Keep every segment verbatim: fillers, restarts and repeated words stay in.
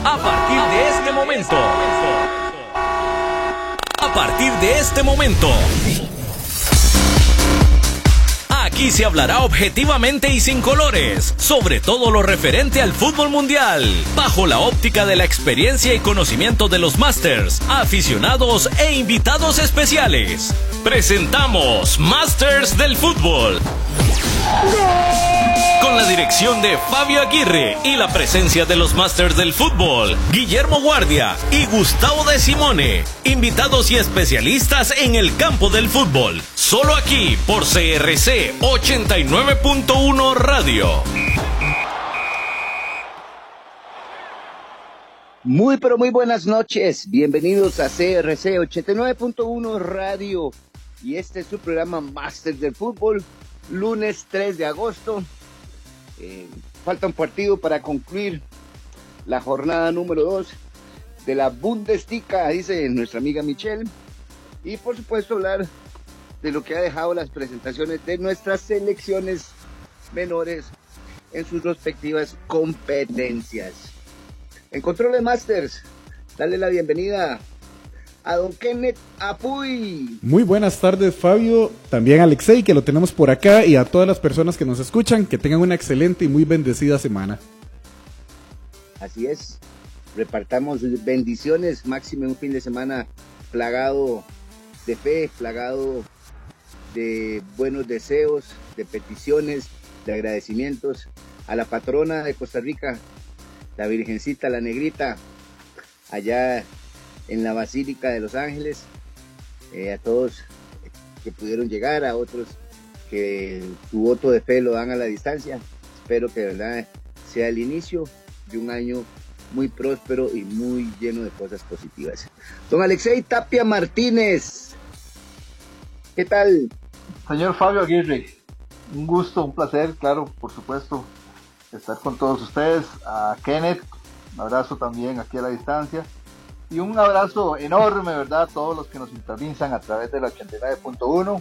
A partir de este momento. A partir de este momento. Aquí se hablará objetivamente y sin colores sobre todo lo referente al fútbol mundial, bajo la óptica de la experiencia y conocimiento de los Masters, aficionados e invitados especiales. Presentamos Masters del Fútbol. Con la dirección de Fabio Aguirre y la presencia de los Masters del Fútbol, Guillermo Guardia y Gustavo de Simone, invitados y especialistas en el campo del fútbol. Solo aquí por C R C ochenta y nueve punto uno Radio. Muy pero muy buenas noches, bienvenidos a C R C ochenta y nueve punto uno Radio y este es su programa Masters del Fútbol, lunes tres de agosto. Eh, falta un partido para concluir la jornada número dos de la Bundesliga, dice nuestra amiga Michelle, y por supuesto hablar de lo que ha dejado las presentaciones de nuestras selecciones menores en sus respectivas competencias. En Control de Masters, dale la bienvenida a don Kenneth Apuy. Muy buenas tardes, Fabio, también a Alexei, que lo tenemos por acá, y a todas las personas que nos escuchan, que tengan una excelente y muy bendecida semana. Así es, repartamos bendiciones, máximo un fin de semana plagado de fe, plagado de buenos deseos, de peticiones, de agradecimientos a la patrona de Costa Rica, la Virgencita, la Negrita, allá en la Basílica de Los Ángeles, eh, a todos que pudieron llegar, a otros que su voto de fe lo dan a la distancia. Espero que de verdad sea el inicio de un año muy próspero y muy lleno de cosas positivas. Don Alexei Tapia Martínez, ¿qué tal? Señor Fabio Aguirre, un gusto, un placer, claro, por supuesto, estar con todos ustedes. A Kenneth, un abrazo también aquí a la distancia. Y un abrazo enorme, ¿verdad? A todos los que nos sintonizan a través de la ochenta y nueve punto uno.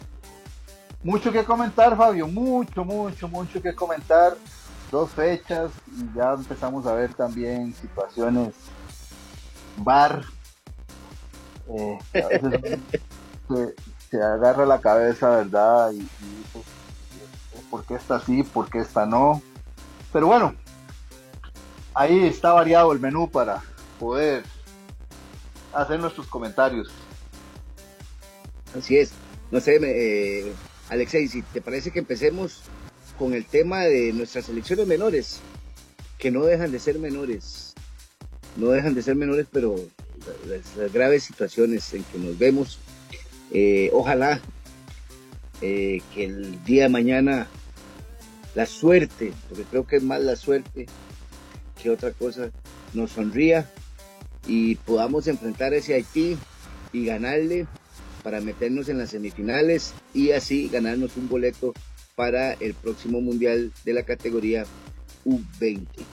Mucho que comentar, Fabio, mucho, mucho, mucho que comentar. Dos fechas y ya empezamos a ver también situaciones V A R. Eh, a veces se, se agarra la cabeza, ¿verdad? Y, y pues, ¿por qué está así? ¿Por qué está no? Pero bueno, ahí está variado el menú para poder hacer nuestros comentarios. Así es, no sé, eh, Alexei, si te parece que empecemos con el tema de nuestras selecciones menores, que no dejan de ser menores, no dejan de ser menores, pero las, las graves situaciones en que nos vemos, eh, ojalá eh, que el día de mañana la suerte, porque creo que es más la suerte que otra cosa, nos sonría y podamos enfrentar a ese Haití y ganarle para meternos en las semifinales y así ganarnos un boleto para el próximo mundial de la categoría U veinte.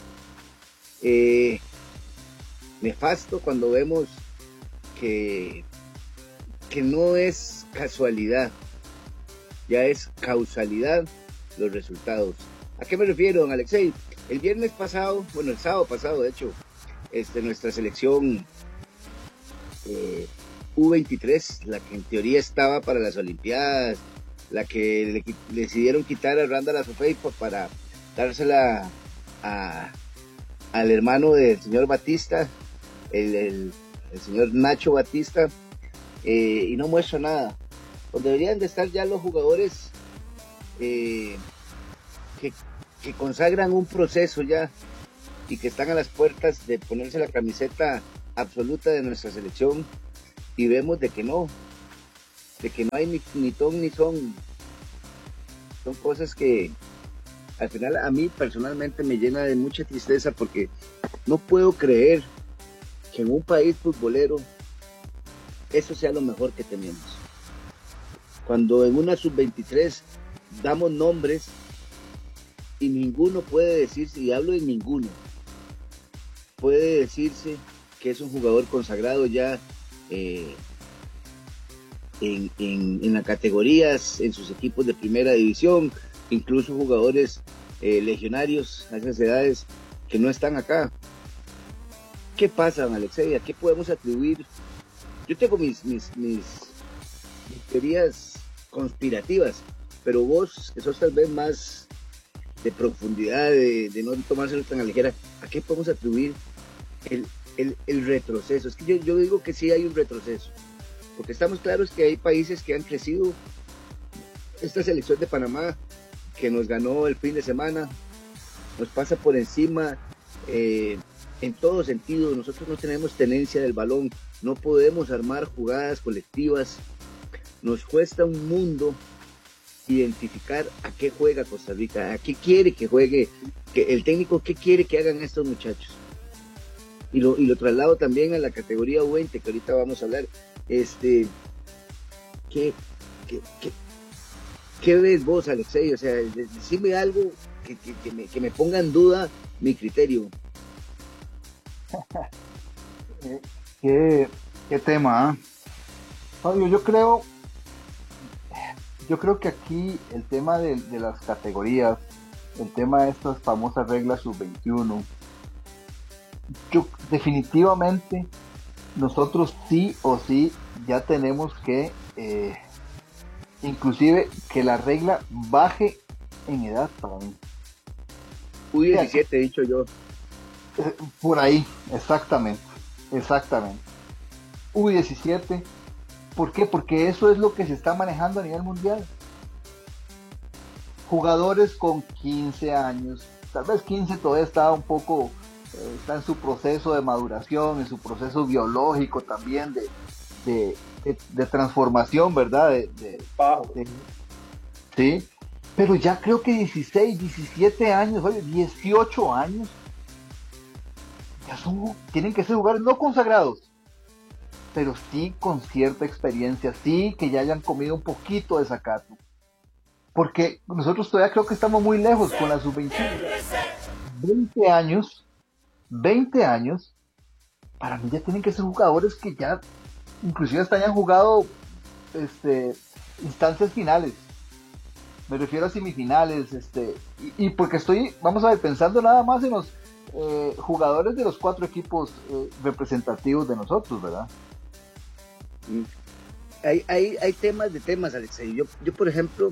Eh, nefasto cuando vemos que, que no es casualidad, ya es causalidad los resultados. ¿A qué me refiero, don Alexei? El viernes pasado, bueno, el sábado pasado, de hecho, este, nuestra selección eh, U veintitrés, la que en teoría estaba para las Olimpiadas, la que le, le decidieron quitar a Randall Asofei para dársela a, al hermano del señor Batista, el, el, el señor Nacho Batista, eh, y no muestra nada. Pues deberían de estar ya los jugadores eh, que, que consagran un proceso ya y que están a las puertas de ponerse la camiseta absoluta de nuestra selección, y vemos de que no, de que no hay ni, ni ton ni son. Son cosas que al final a mí personalmente me llena de mucha tristeza, porque no puedo creer que en un país futbolero eso sea lo mejor que tenemos. Cuando en una sub veintitrés damos nombres y ninguno puede decirse, y hablo de ninguno, puede decirse que es un jugador consagrado ya eh, en, en, en las categorías, en sus equipos de primera división, incluso jugadores eh, legionarios a esas edades que no están acá. ¿Qué pasa, don Alexei? ¿A qué podemos atribuir? Yo tengo mis, mis, mis, mis teorías conspirativas, pero vos, que sos tal vez más de profundidad, de, de no tomárselo tan a la ligera, ¿a qué podemos atribuir el, el, el retroceso? Es que yo, yo digo que sí hay un retroceso, porque estamos claros que hay países que han crecido. Esta selección de Panamá que nos ganó el fin de semana nos pasa por encima eh, en todo sentido. Nosotros no tenemos tenencia del balón, no podemos armar jugadas colectivas, nos cuesta un mundo identificar a qué juega Costa Rica, a qué quiere que juegue, que el técnico qué quiere que hagan estos muchachos. Y lo, y lo traslado también a la categoría U veinte, que ahorita vamos a hablar. Este, ¿qué, qué, qué, qué ves vos, Alexei? O sea, decime algo que, que, que, me, que me ponga en duda mi criterio. ¿Qué, qué tema, ¿eh? Fabio, yo creo, yo creo que aquí el tema de, de las categorías, el tema de estas famosas reglas sub veintiuno, yo definitivamente nosotros sí o sí ya tenemos que eh, inclusive que la regla baje en edad para mí. U diecisiete, he dicho yo. Por ahí, exactamente, exactamente. U diecisiete, ¿por qué? Porque eso es lo que se está manejando a nivel mundial. Jugadores con quince años, tal vez quince todavía está un poco, eh, está en su proceso de maduración, en su proceso biológico también de, de, de, de transformación, ¿verdad? De, de, de, sí, pero ya creo que dieciséis, diecisiete años, oye, dieciocho años, ya son, tienen que ser jugadores no consagrados, pero sí con cierta experiencia, sí que ya hayan comido un poquito de sacato. Porque nosotros todavía creo que estamos muy lejos con la sub veintiuno. veinte años, veinte años, para mí ya tienen que ser jugadores que ya, inclusive hasta hayan jugado este, instancias finales. Me refiero a semifinales, este, y, y porque estoy, vamos a ver, pensando nada más en los eh, jugadores de los cuatro equipos eh, representativos de nosotros, ¿verdad? Hay, hay, hay temas de temas, Alexei. Yo, yo por ejemplo,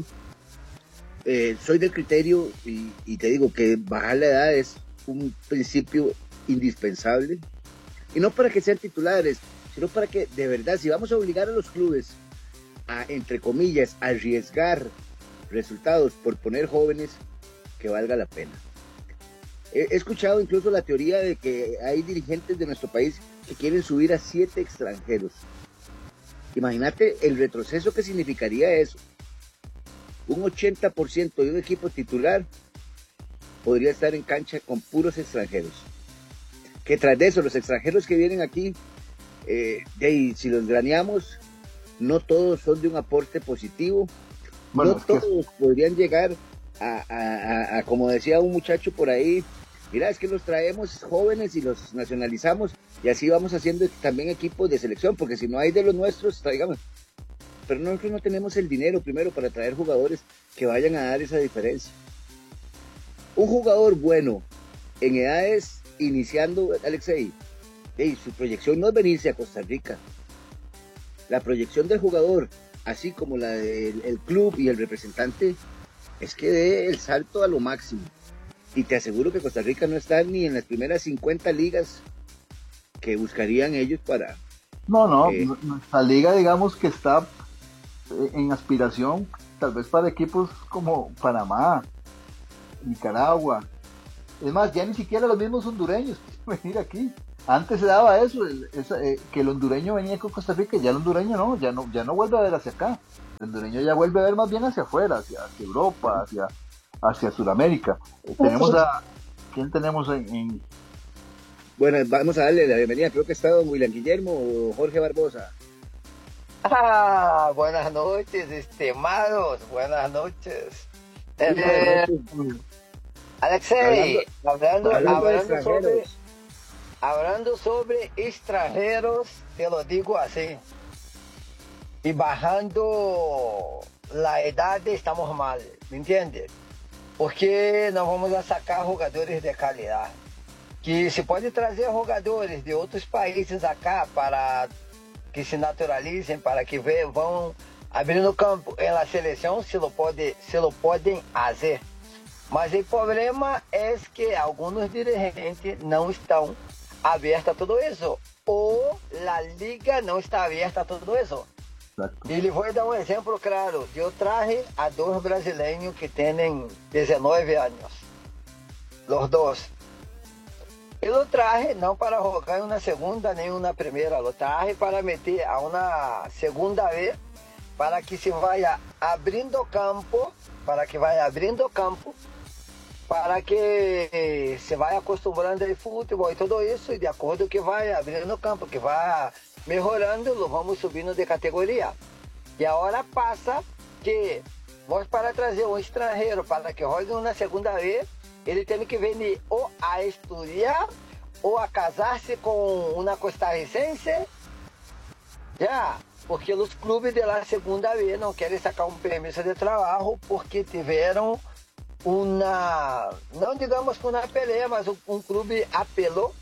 eh, soy del criterio y, y te digo que bajar la edad es un principio indispensable. Y no para que sean titulares, sino para que, de verdad, si vamos a obligar a los clubes a, entre comillas, arriesgar resultados por poner jóvenes, que valga la pena. He, he escuchado incluso la teoría de que hay dirigentes de nuestro país que quieren subir a siete extranjeros. Imagínate el retroceso que significaría eso. Un ochenta por ciento de un equipo titular podría estar en cancha con puros extranjeros. Que tras de eso, los extranjeros que vienen aquí, eh, de ahí, si los graneamos, no todos son de un aporte positivo. Bueno, no todos que... podrían llegar a, a, a, a, como decía un muchacho por ahí, mira, es que los traemos jóvenes y los nacionalizamos y así vamos haciendo también equipos de selección, porque si no hay de los nuestros, traigamos. Pero nosotros no tenemos el dinero primero para traer jugadores que vayan a dar esa diferencia. Un jugador bueno en edades iniciando, Alexei, hey, su proyección no es venirse a Costa Rica. La proyección del jugador, así como la del el club y el representante, es que dé el salto a lo máximo. Y te aseguro que Costa Rica no está ni en las primeras cincuenta ligas que buscarían ellos para... No, no, eh, nuestra liga digamos que está en aspiración tal vez para equipos como Panamá, Nicaragua. Es más, ya ni siquiera los mismos hondureños venir aquí. Antes se daba eso, el, esa, eh, que el hondureño venía con Costa Rica, ya el hondureño no, ya no, ya no vuelve a ver hacia acá. El hondureño ya vuelve a ver más bien hacia afuera, hacia, hacia Europa, hacia, hacia Sudamérica. Eh, tenemos a, ¿quién tenemos en, en...? Bueno, vamos a darle la bienvenida, creo que está don William Guillermo o Jorge Barbosa. Ah, buenas noches, estimados, buenas noches. Eh, Alexei, hablando, hablando, hablando, sobre, hablando sobre extranjeros, te lo digo así, y bajando la edad estamos mal, ¿me entiendes? Porque no vamos a sacar jugadores de calidad. que se pode trazer jogadores de outros países acá para que se naturalizem, para que ve, vão abrindo campo na seleção, se lo, pode, se lo podem fazer. Mas o problema é que alguns dirigentes não estão abertos a tudo isso, ou a liga não está aberta a tudo isso. E lhe vou dar um exemplo claro. Eu traje a dois brasileiros que têm dezenove anos, os dois. Eu traje não para jogar na segunda nem na primeira, eu traje para meter a uma segunda vez, para que se vaya abrindo campo, para que vaya abrindo campo, para que se vaya acostumbrando ao futebol e tudo isso, e de acordo que vai abrindo campo, que vai melhorando, lo vamos subindo de categoria. E a hora passa que nós para trazer um estrangeiro para que jogue na segunda vez, ele tem que vir ou a estudar ou a casar-se com uma costarricense, já, porque os clubes de lá segunda vez não querem sacar um permisso de trabalho porque tiveram uma, não digamos que uma peleia, mas um, um clube apelou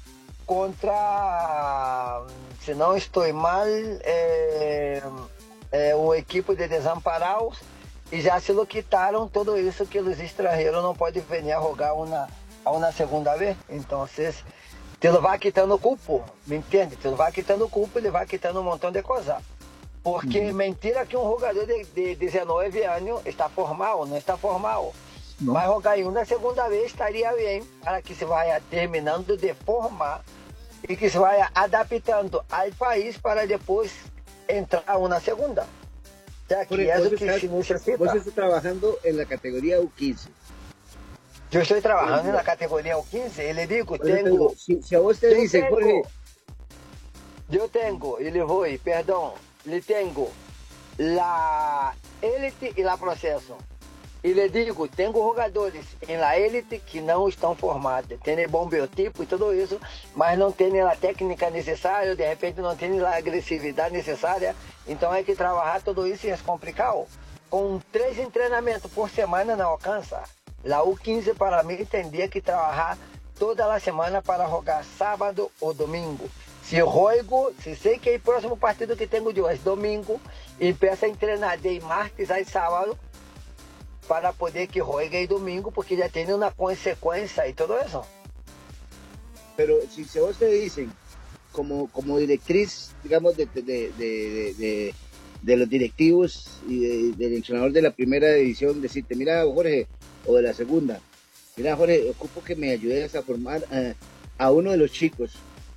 contra, se não estou mal, é, é, o equipe de desamparados, e já se lo quitaram tudo isso que os estrangeiros não podem vir a jogar uma, uma segunda vez. Então, vocês, te lo vai quitando o cupo, me entende? Te lo vai quitando o cupo, ele vai quitando um montão de coisa. Porque uhum. mentira que um jogador de, de dezenove anos está formal, não está formal. Não. Mas jogar em uma segunda vez estaria bem, para que se vá terminando de formar e que se vá adaptando ao país para depois entrar uma segunda. Ya que es lo que se necesita. Vos estás trabajando en la categoría U quince. Yo estoy trabajando en la categoría U quince y le digo, tengo... Si, si a vos te dicen, Jorge... Yo tengo, y le voy, perdón, le tengo la élite y la proceso. E lhe digo, tenho jogadores em la élite que não estão formados, têm bom biotipo e tudo isso, mas não têm a técnica necessária, de repente não têm a agressividade necessária, então é que trabalhar tudo isso é complicado. Com três treinamentos por semana não alcança. A U quinze para mim teria que trabalhar toda a semana para jogar sábado ou domingo. Se jogo, se sei que o próximo partido que tenho de hoje, domingo, e peço a treinar de martes a sábado, para poder que juegue domingo, porque ya tiene una consecuencia y todo eso. Pero si se vos te dicen, como, como directriz, digamos, de, de, de, de, de, de los directivos y de, del entrenador de la primera división, decirte, mira Jorge, o de la segunda, mira Jorge, ocupo que me ayudes a formar a, a uno de los chicos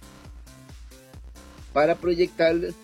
para proyectarle